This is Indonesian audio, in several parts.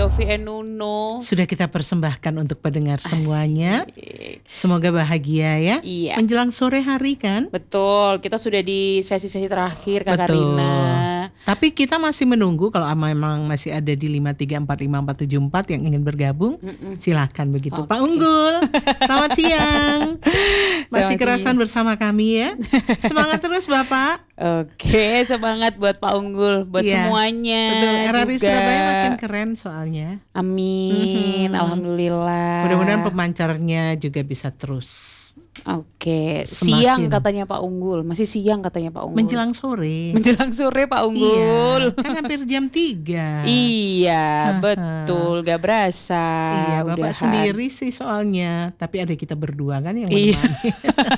Yofi and Nuno sudah kita persembahkan untuk pendengar semuanya. Semoga bahagia ya. Iya. Menjelang sore hari kan? Betul, kita sudah di sesi-sesi terakhir Kak Betul. Karina. Tapi kita masih menunggu kalau memang masih ada di 5345474 yang ingin bergabung, silakan begitu. Pak Unggul, selamat siang. Masih kerasan bersama kami ya. Semangat terus Bapak. Oke, semangat buat Pak Unggul, buat semuanya. Betul, RRI juga. Surabaya makin keren soalnya. Amin, alhamdulillah. Mudah-mudahan pemancarnya juga bisa terus. Oke, siang katanya Pak Unggul, masih siang katanya Pak Unggul. Menjelang sore. Menjelang sore Pak Unggul. Iya, kan hampir jam 3. Iya, betul, gak berasa. Iya, Bapak sendiri sih soalnya, tapi ada kita berdua kan yang menemani.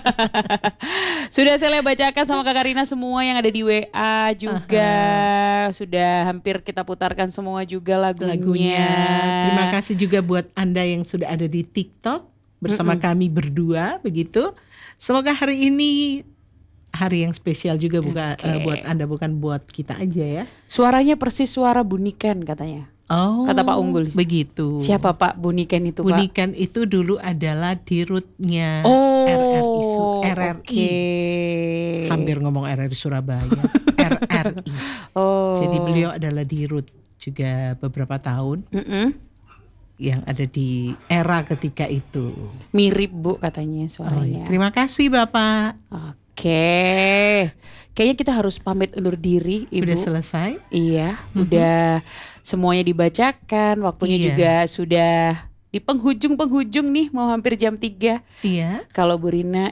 Sudah saya bacakan sama Kak Karina semua yang ada di WA juga. Sudah hampir kita putarkan semua juga lagunya. Terima kasih juga buat Anda yang sudah ada di TikTok bersama kami berdua begitu. Semoga hari ini hari yang spesial juga buat Anda, bukan buat kita aja ya. Suaranya persis suara Buniken katanya. Oh, kata Pak Unggul. Begitu. Siapa Pak Buniken itu, Pak? Buniken itu dulu adalah dirutnya RRI. Okay. Hampir ngomong RRI Surabaya. RRI. Jadi beliau adalah dirut juga beberapa tahun. Yang ada di era ketika itu. Mirip Bu katanya suaranya. Terima kasih Bapak. Oke. Kayaknya kita harus pamit undur diri Ibu. Udah selesai? Iya, udah semuanya dibacakan. Waktunya juga sudah di penghujung nih, mau hampir jam 3. Iya. Kalau Bu Rina,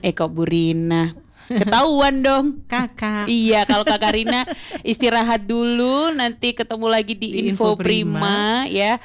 ketahuan dong Kakak. Iya, kalau Kak Karina istirahat dulu, nanti ketemu lagi di Info Prima ya.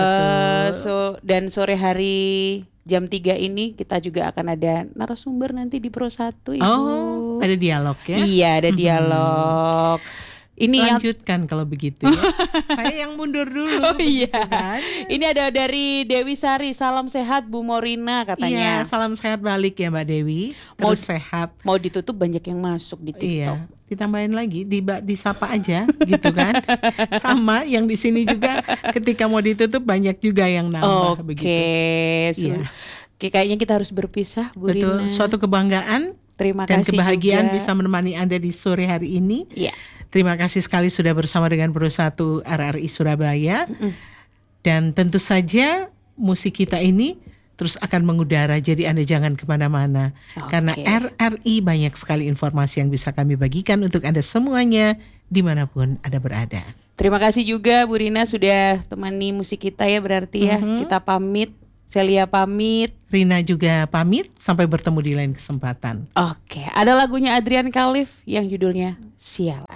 Dan sore hari jam 3 ini kita juga akan ada narasumber nanti di Pro 1 Ibu. Oh, ada dialog ya? Iya, ada dialog. Ini lanjutkan kalau begitu ya. Saya yang mundur dulu. Oh iya kan? Ini ada dari Dewi Sari, salam sehat Bu Morina katanya. Iya, salam sehat balik ya Mbak Dewi. Terus sehat. Mau ditutup banyak yang masuk di TikTok. Iya, ditambahin lagi, disapa aja gitu kan. Sama yang di sini juga ketika mau ditutup banyak juga yang nambah begitu. Iya. Oke, kayaknya kita harus berpisah Bu Rina. Betul, suatu kebanggaan. Terima dan kasih kebahagiaan juga. Bisa menemani Anda di sore hari ini. Iya. Terima kasih sekali sudah bersama dengan Pro 1 RRI Surabaya. Dan tentu saja musik kita ini terus akan mengudara, jadi Anda jangan kemana-mana. Karena RRI banyak sekali informasi yang bisa kami bagikan untuk Anda semuanya dimanapun Anda berada. Terima kasih juga Bu Rina sudah temani musik kita ya, berarti ya. Kita pamit. Celia pamit, Rina juga pamit, sampai bertemu di lain kesempatan. Oke, ada lagunya Adrian Khalif yang judulnya Sialan.